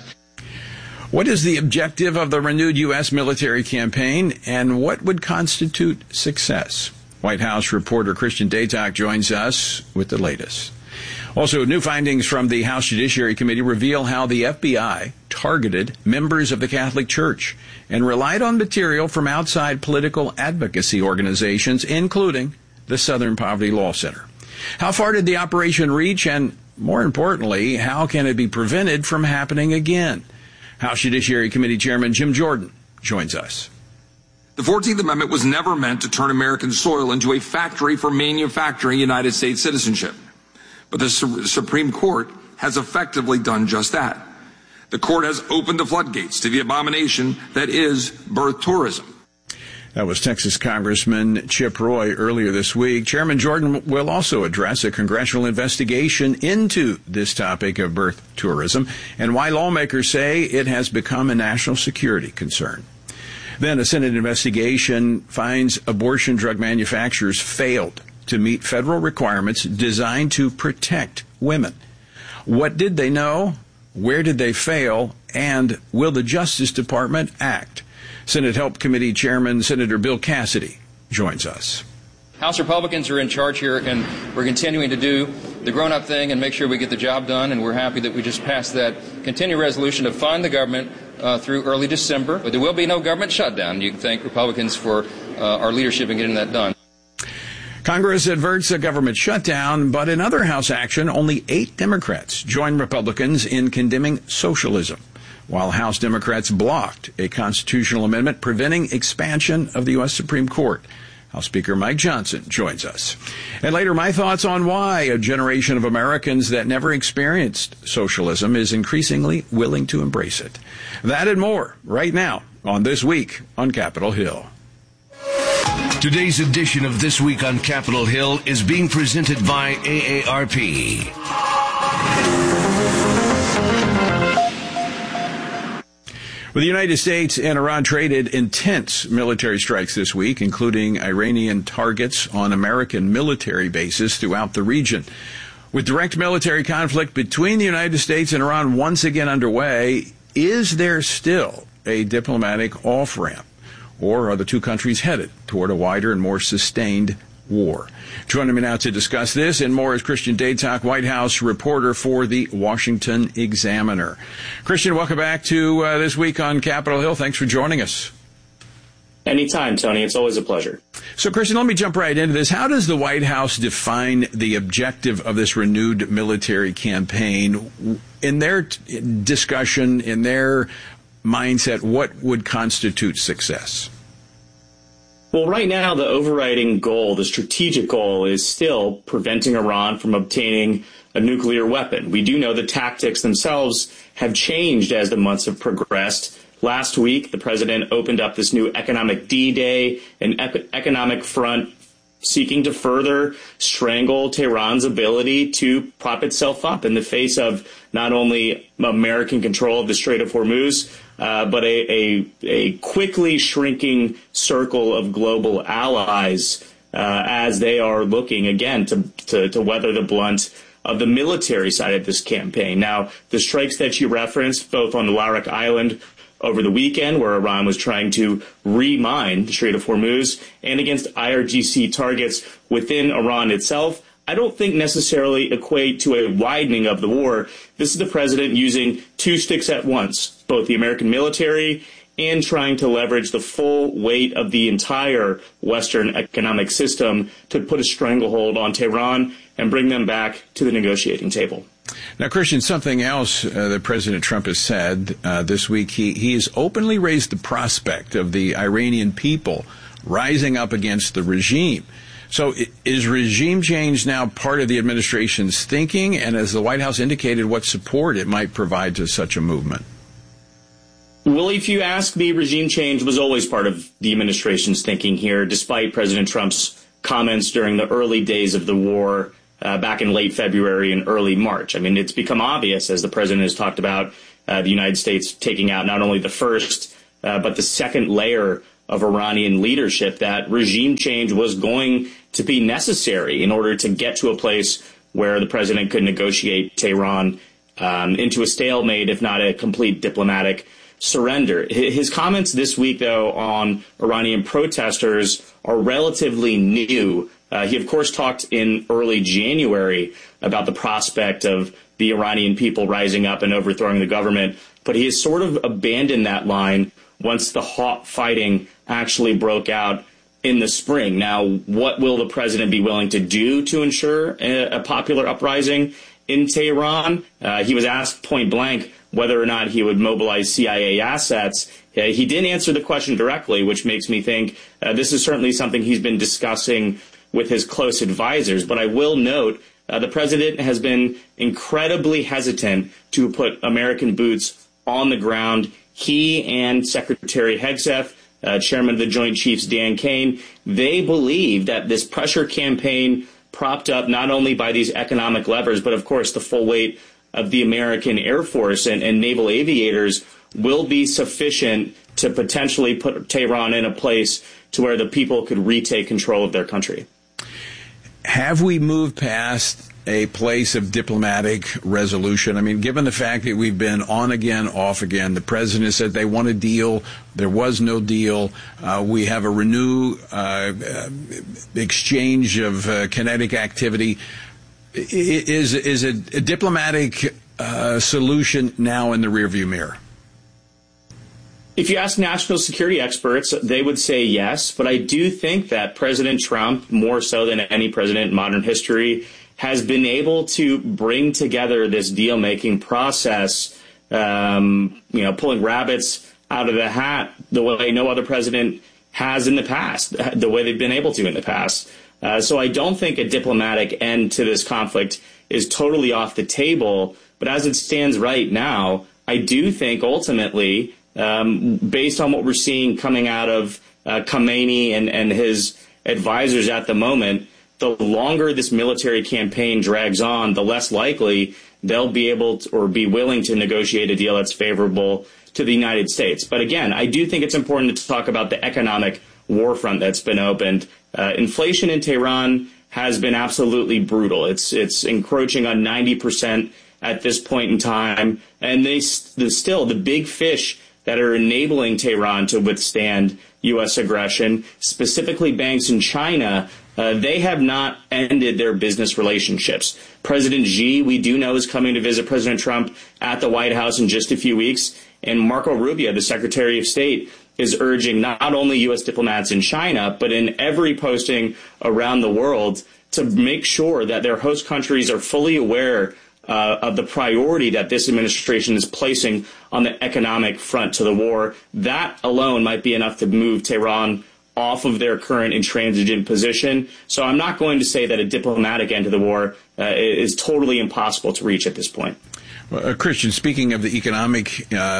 What is the objective of the renewed U.S. military campaign, and what would constitute success? White House reporter Christian Daytok joins us with the latest. Also, new findings from the House Judiciary Committee reveal how the FBI targeted members of the Catholic Church and relied on material from outside political advocacy organizations, including the Southern Poverty Law Center. How far did the operation reach, and more importantly, how can it be prevented from happening again? House Judiciary Committee Chairman Jim Jordan joins us. The 14th Amendment was never meant to turn American soil into a factory for manufacturing United States citizenship. But the Supreme Court has effectively done just that. The court has opened the floodgates to the abomination that is birth tourism. That was Texas Congressman Chip Roy earlier this week. Chairman Jordan will also address a congressional investigation into this topic of birth tourism and why lawmakers say it has become a national security concern. Then a Senate investigation finds abortion drug manufacturers failed to meet federal requirements designed to protect women. What did they know? Where did they fail? And will the Justice Department act? Senate Help Committee Chairman Senator Bill Cassidy joins us. House Republicans are in charge here, and we're continuing to do the grown-up thing and make sure we get the job done, and we're happy that we just passed that continuing resolution to fund the government through early December. But there will be no government shutdown. You can thank Republicans for our leadership in getting that done. Congress adverts a government shutdown, but in other House action, only 8 Democrats joined Republicans in condemning socialism, while House Democrats blocked a constitutional amendment preventing expansion of the U.S. Supreme Court. House Speaker Mike Johnson joins us. And later, my thoughts on why a generation of Americans that never experienced socialism is increasingly willing to embrace it. That and more right now on This Week on Capitol Hill. Today's edition of This Week on Capitol Hill is being presented by AARP. Well, the United States and Iran traded intense military strikes this week, including Iranian targets on American military bases throughout the region. With direct military conflict between the United States and Iran once again underway, is there still a diplomatic off-ramp? Or are the two countries headed toward a wider and more sustained war? Joining me now to discuss this and more is Christian Daytok, White House reporter for the Washington Examiner. Christian, welcome back to This Week on Capitol Hill. Thanks for joining us. Anytime, Tony. It's always a pleasure. So, Christian, let me jump right into this. How does the White House define the objective of this renewed military campaign? In their discussion, in their mindset, what would constitute success? Well, right now, the overriding goal, the strategic goal, is still preventing Iran from obtaining a nuclear weapon. We do know the tactics themselves have changed as the months have progressed. Last week, the president opened up this new economic D-Day, an economic front seeking to further strangle Tehran's ability to prop itself up in the face of not only American control of the Strait of Hormuz, but a quickly shrinking circle of global allies as they are looking, again, to weather the blunt of the military side of this campaign. Now, the strikes that you referenced, both on the Larak Island over the weekend, where Iran was trying to remine the Strait of Hormuz, and against IRGC targets within Iran itself, I don't think necessarily equate to a widening of the war. This is the president using two sticks at once, both the American military and trying to leverage the full weight of the entire Western economic system to put a stranglehold on Tehran and bring them back to the negotiating table. Now, Christian, something else that President Trump has said this week, he has openly raised the prospect of the Iranian people rising up against the regime. So is regime change now part of the administration's thinking? And as the White House indicated, what support it might provide to such a movement? Well, if you ask me, regime change was always part of the administration's thinking here, despite President Trump's comments during the early days of the war back in late February and early March. I mean, it's become obvious, as the president has talked about, the United States taking out not only the first, but the second layer of Iranian leadership, that regime change was going to be necessary in order to get to a place where the president could negotiate Tehran into a stalemate, if not a complete diplomatic surrender. His comments this week, though, on Iranian protesters are relatively new. He, of course, talked in early January about the prospect of the Iranian people rising up and overthrowing the government, but he has sort of abandoned that line once the hot fighting actually broke out in the spring. Now, what will the president be willing to do to ensure a popular uprising in Tehran? He was asked point blank whether or not he would mobilize CIA assets. He didn't answer the question directly, which makes me think this is certainly something he's been discussing with his close advisors. But I will note the president has been incredibly hesitant to put American boots on the ground. He and Secretary Hegseth, Chairman of the Joint Chiefs Dan Kane, they believe that this pressure campaign, propped up not only by these economic levers, but of course the full weight of the American Air Force and naval aviators, will be sufficient to potentially put Tehran in a place to where the people could retake control of their country. Have we moved past a place of diplomatic resolution? I mean, given the fact that we've been on again, off again, the president said they want a deal, there was no deal, we have a renewed exchange of kinetic activity. Is a diplomatic solution now in the rearview mirror? If you ask national security experts, they would say yes. But I do think that President Trump, more so than any president in modern history, has been able to bring together this deal-making process, pulling rabbits out of the hat the way no other president has in the past, the way they've been able to in the past. So I don't think a diplomatic end to this conflict is totally off the table. But as it stands right now, I do think ultimately, based on what we're seeing coming out of Khamenei and his advisors at the moment, the longer this military campaign drags on, the less likely they'll be able to, or be willing to negotiate a deal that's favorable to the United States. But again, I do think it's important to talk about the economic war front that's been opened. Inflation in Tehran has been absolutely brutal. It's encroaching on 90% at this point in time. And still, the big fish that are enabling Tehran to withstand U.S. aggression, specifically banks in China, they have not ended their business relationships. President Xi, we do know, is coming to visit President Trump at the White House in just a few weeks. And Marco Rubio, the Secretary of State, is urging not only U.S. diplomats in China, but in every posting around the world to make sure that their host countries are fully aware of the priority that this administration is placing on the economic front to the war. That alone might be enough to move Tehran off of their current intransigent position. So I'm not going to say that a diplomatic end to the war is totally impossible to reach at this point. Well, Christian, speaking of the economic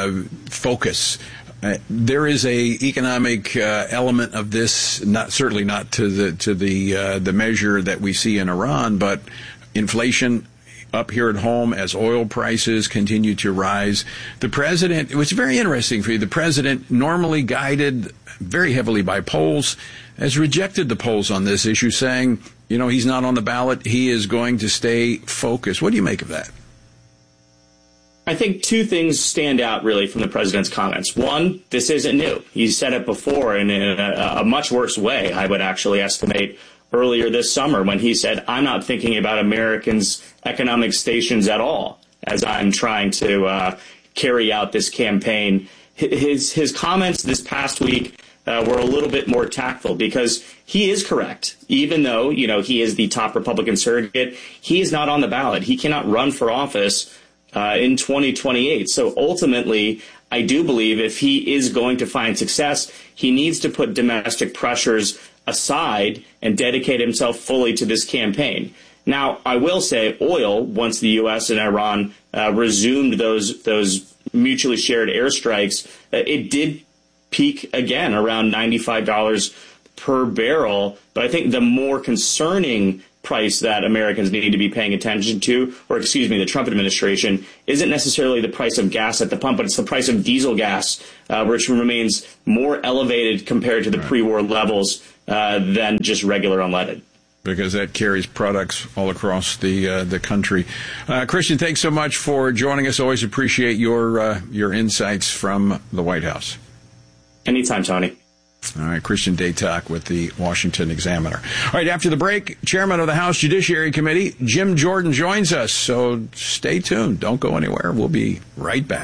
focus, there is a economic element of this, certainly not to the measure that we see in Iran, but inflation up here at home as oil prices continue to rise. The president, it was very interesting for you, the president, normally guided very heavily by polls, has rejected the polls on this issue, saying, he's not on the ballot. He is going to stay focused. What do you make of that? I think two things stand out really from the president's comments. One, this isn't new. He said it before and in a much worse way, I would actually estimate, earlier this summer when he said, I'm not thinking about Americans' economic stations at all as I'm trying to carry out this campaign. His comments this past week were a little bit more tactful because he is correct. Even though, he is the top Republican surrogate, he is not on the ballot. He cannot run for office in 2028. So ultimately, I do believe if he is going to find success, he needs to put domestic pressures aside and dedicate himself fully to this campaign. Now, I will say oil, once the U.S. and Iran resumed those mutually shared airstrikes, it did peak again around $95 per barrel. But I think the more concerning price that Americans need to be paying attention to, the Trump administration, isn't necessarily the price of gas at the pump, but it's the price of diesel gas, which remains more elevated compared to the pre-war levels than just regular unleaded. Because that carries products all across the country. Christian, thanks so much for joining us. Always appreciate your insights from the White House. Anytime, Tony. All right, Christian Daytak with the Washington Examiner. All right, after the break, Chairman of the House Judiciary Committee, Jim Jordan, joins us. So stay tuned. Don't go anywhere. We'll be right back.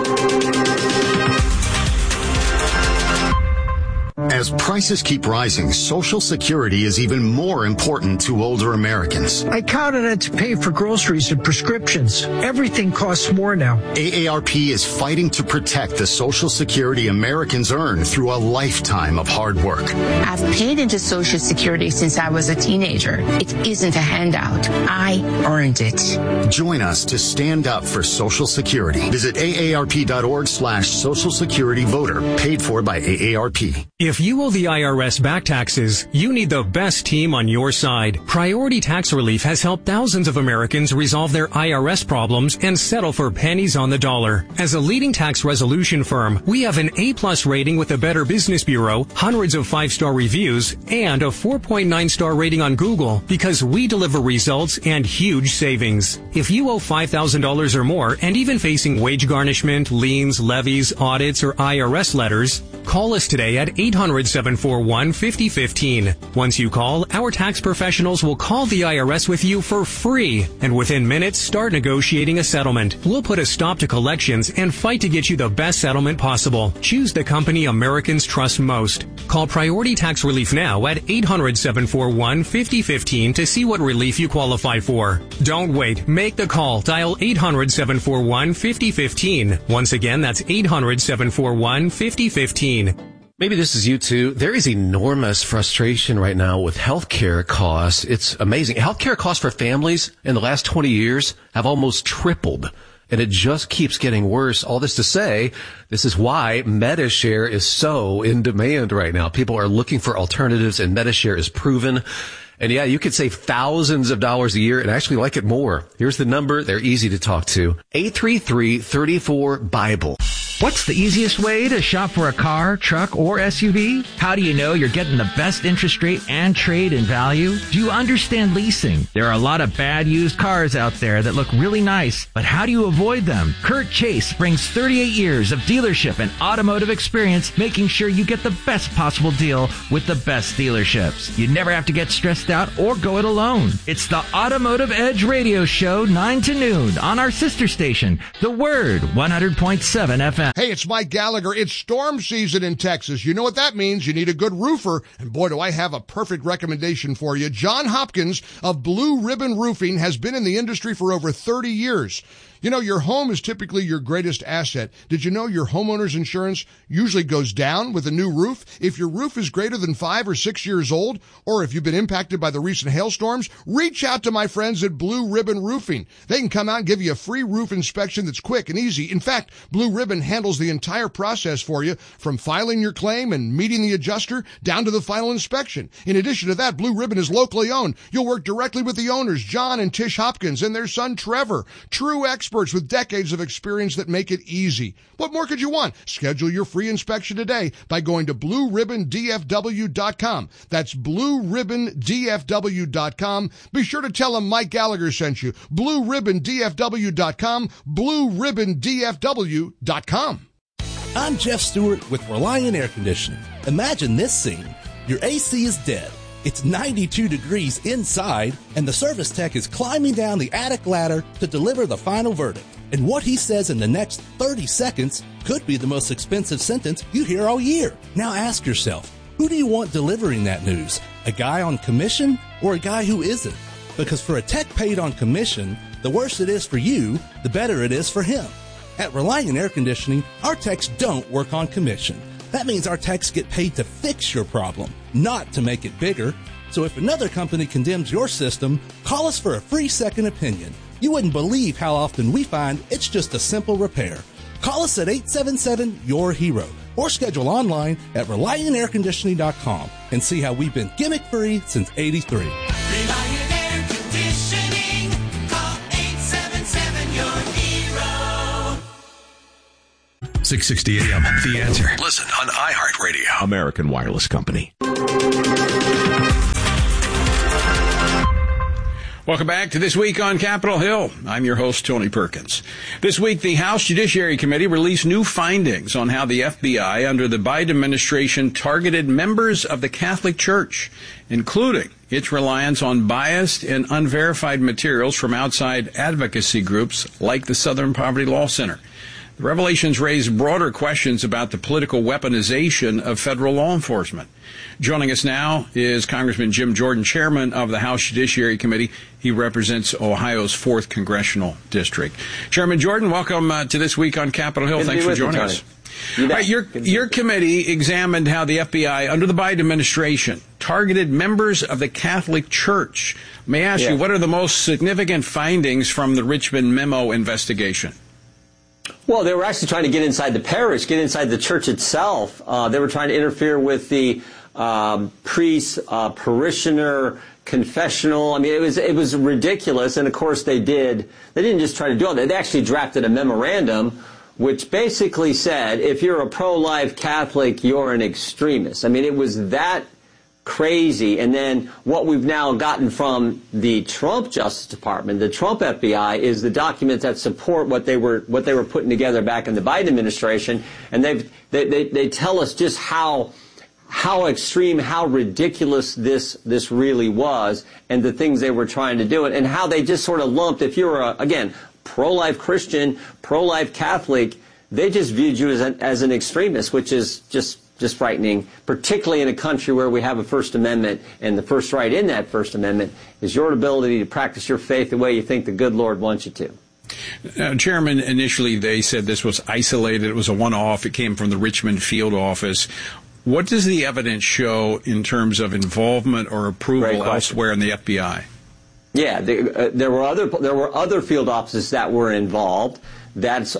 As prices keep rising, Social Security is even more important to older Americans. I count on it to pay for groceries and prescriptions. Everything costs more now. AARP is fighting to protect the Social Security Americans earn through a lifetime of hard work. I've paid into Social Security since I was a teenager. It isn't a handout. I earned it. Join us to stand up for Social Security. Visit aarp.org/Social Security Voter. Paid for by AARP. If you owe the IRS back taxes, you need the best team on your side. Priority Tax Relief has helped thousands of Americans resolve their IRS problems and settle for pennies on the dollar. As a leading tax resolution firm, we have an A+ rating with the Better Business Bureau, hundreds of 5-star reviews, and a 4.9-star rating on Google because we deliver results and huge savings. If you owe $5,000 or more and even facing wage garnishment, liens, levies, audits, or IRS letters, call us today at 800-741-5015. Once you call, our tax professionals will call the IRS with you for free, and within minutes, start negotiating a settlement. We'll put a stop to collections and fight to get you the best settlement possible. Choose the company Americans trust most. Call Priority Tax Relief now at 800-741-5015 to see what relief you qualify for. Don't wait. Make the call. Dial 800-741-5015. Once again, that's 800-741-5015. Maybe this is you too. There is enormous frustration right now with healthcare costs. It's amazing. Healthcare costs for families in the last 20 years have almost tripled, and it just keeps getting worse. All this to say, this is why Medi-Share is so in demand right now. People are looking for alternatives, and Medi-Share is proven. And yeah, you could save thousands of dollars a year and actually like it more. Here's the number. They're easy to talk to. 833-34-BIBLE. What's the easiest way to shop for a car, truck, or SUV? How do you know you're getting the best interest rate and trade in value? Do you understand leasing? There are a lot of bad used cars out there that look really nice, but how do you avoid them? Kurt Chase brings 38 years of dealership and automotive experience, making sure you get the best possible deal with the best dealerships. You never have to get stressed out or go it alone. It's the Automotive Edge Radio Show, 9 to noon on our sister station, The Word, 100.7 FM. Hey, it's Mike Gallagher. It's storm season in Texas. You know what that means. You need a good roofer. And boy, do I have a perfect recommendation for you. John Hopkins of Blue Ribbon Roofing has been in the industry for over 30 years. You know, your home is typically your greatest asset. Did you know your homeowner's insurance usually goes down with a new roof? If your roof is greater than 5 or 6 years old, or if you've been impacted by the recent hailstorms, reach out to my friends at Blue Ribbon Roofing. They can come out and give you a free roof inspection that's quick and easy. In fact, Blue Ribbon handles the entire process for you, from filing your claim and meeting the adjuster down to the final inspection. In addition to that, Blue Ribbon is locally owned. You'll work directly with the owners, John and Tish Hopkins, and their son, Trevor. True experts experts with decades of experience that make it easy. What more could you want? Schedule your free inspection today by going to BlueRibbonDFW.com. That's BlueRibbonDFW.com. Be sure to tell them Mike Gallagher sent you. BlueRibbonDFW.com. BlueRibbonDFW.com. I'm Jeff Stewart with Reliant Air Conditioning. Imagine this scene. Your AC is dead. It's 92 degrees inside, and the service tech is climbing down the attic ladder to deliver the final verdict. And what he says in the next 30 seconds could be the most expensive sentence you hear all year. Now ask yourself, who do you want delivering that news? A guy on commission or a guy who isn't? Because for a tech paid on commission, the worse it is for you, the better it is for him. At Reliant Air Conditioning, our techs don't work on commission. That means our techs get paid to fix your problem, not to make it bigger. So if another company condemns your system, call us for a free second opinion. You wouldn't believe how often we find it's just a simple repair. Call us at 877-YOUR-HERO or schedule online at ReliantAirConditioning.com and see how we've been gimmick-free since '83. Reliant Air Conditioning. Call 877-YOUR-HERO. 660 AM, The Answer. Listen on iHeartRadio. American Wireless Company. Welcome back to This Week on Capitol Hill. I'm your host, Tony Perkins. This week, the House Judiciary Committee released new findings on how the FBI under the Biden administration targeted members of the Catholic Church, including its reliance on biased and unverified materials from outside advocacy groups like the Southern Poverty Law Center. The revelations raise broader questions about the political weaponization of federal law enforcement. Joining us now is Congressman Jim Jordan, chairman of the House Judiciary Committee. He represents Ohio's 4th Congressional District. Chairman Jordan, welcome to This Week on Capitol Hill. Thanks for joining us. All right, your committee examined how the FBI, under the Biden administration, targeted members of the Catholic Church. May I ask you, what are the most significant findings from the Richmond Memo investigation? Well, they were actually trying to get inside the parish, get inside the church itself. They were trying to interfere with the priest, parishioner, confessional. I mean, it was ridiculous. And of course they didn't just try to do all that. They actually drafted a memorandum which basically said, if you're a pro-life Catholic, you're an extremist. I mean, it was that crazy. And then what we've now gotten from the Trump Justice Department, the Trump FBI, is the documents that support what they were putting together back in the Biden administration. And they tell us just how extreme, how ridiculous this really was, and the things they were trying to do, and how they just sort of lumped, if you're again pro-life Christian, pro-life Catholic, they just viewed you as an extremist, which is just frightening, particularly in a country where we have a First Amendment, and the first right in that First Amendment is your ability to practice your faith the way you think the good Lord wants you to. Chairman, initially they said this was isolated, it was a one-off, it came from the Richmond field office. What does the evidence show in terms of involvement or approval elsewhere in the FBI? Yeah, there were other field offices that were involved. That's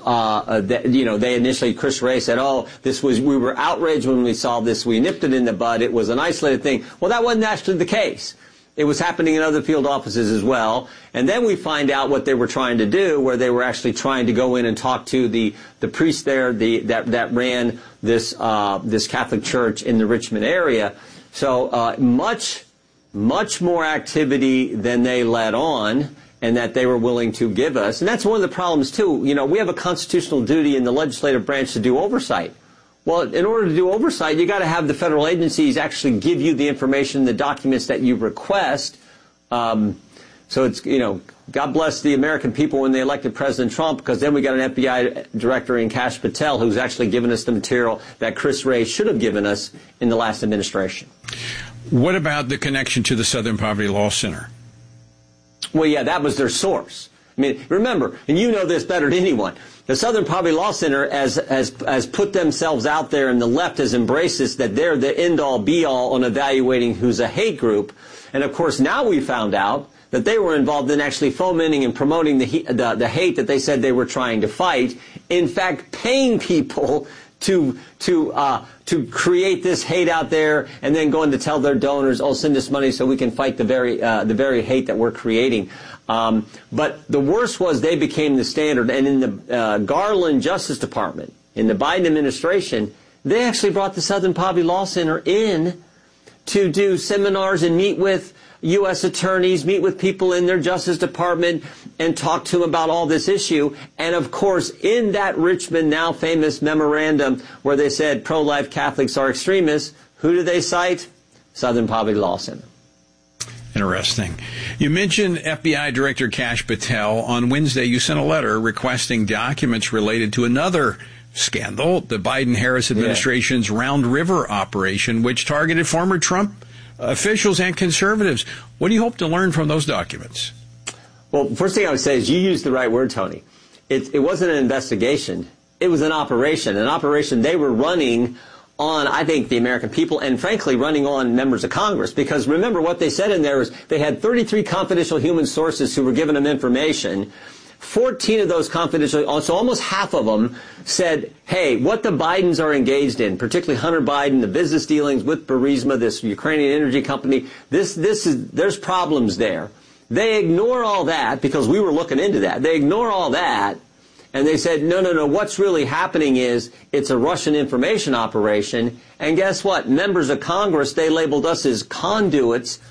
they initially, Chris Wray said, we were outraged when we saw this, we nipped it in the bud, it was an isolated thing. Well, that wasn't actually the case. It was happening in other field offices as well. And then we find out what they were trying to do, where they were actually trying to go in and talk to the priest there that ran this Catholic church in the Richmond area. So much more activity than they let on, and that they were willing to give us. And that's one of the problems, too. You know, we have a constitutional duty in the legislative branch to do oversight. Well, in order to do oversight, you got to have the federal agencies actually give you the information, the documents that you request. So it's, God bless the American people when they elected President Trump, because then we got an FBI director in Kash Patel who's actually given us the material that Chris Wray should have given us in the last administration. What about the connection to the Southern Poverty Law Center? Well, yeah, that was their source. I mean, remember, and you know this better than anyone, the Southern Poverty Law Center has put themselves out there, and the left has embraced this, that they're the end-all, be-all on evaluating who's a hate group. And, of course, now we found out that they were involved in actually fomenting and promoting the hate that they said they were trying to fight. In fact, paying people to create this hate out there and then going to tell their donors, oh, send us money so we can fight the very hate that we're creating. But the worst was they became the standard. And in the Garland Justice Department, in the Biden administration, they actually brought the Southern Poverty Law Center in to do seminars and meet with U.S. attorneys, meet with people in their Justice Department, and talk to them about all this issue. And, of course, in that Richmond now famous memorandum where they said pro-life Catholics are extremists, who do they cite? Southern Poverty Law Center. Interesting. You mentioned FBI Director Kash Patel. On Wednesday, you sent a letter requesting documents related to another scandal, the Biden-Harris administration's Round River operation, which targeted former Trump officials and conservatives. What do you hope to learn from those documents? Well, first thing I would say is you used the right word, Tony. It wasn't an investigation. It was an operation they were running on, I think, the American people and, frankly, running on members of Congress. Because remember what they said in there is they had 33 confidential human sources who were giving them information. 14 of those confidential, so almost half of them said, hey, what the Bidens are engaged in, particularly Hunter Biden, the business dealings with Burisma, this Ukrainian energy company, there's problems there. They ignore all that because we were looking into that. They ignore all that. And they said, no, what's really happening is it's a Russian information operation. And guess what? Members of Congress, they labeled us as conduits